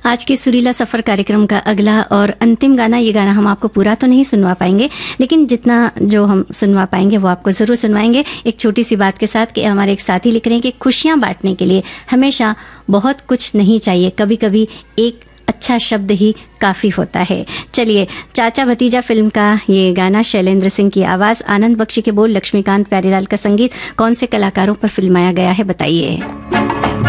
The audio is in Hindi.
आज के सुरीला सफ़र कार्यक्रम का अगला और अंतिम गाना, ये गाना हम आपको पूरा तो नहीं सुनवा पाएंगे, लेकिन जितना जो हम सुनवा पाएंगे वो आपको ज़रूर सुनवाएंगे। एक छोटी सी बात के साथ कि हमारे एक साथी लिख रहे हैं कि खुशियाँ बांटने के लिए हमेशा बहुत कुछ नहीं चाहिए, कभी कभी एक अच्छा शब्द ही काफ़ी होता है। चलिए, चाचा भतीजा फिल्म का ये गाना, शैलेंद्र सिंह की आवाज़, आनंद बख्शी के बोल, लक्ष्मीकांत प्यारेलाल का संगीत, कौन से कलाकारों पर फिल्माया गया है बताइए।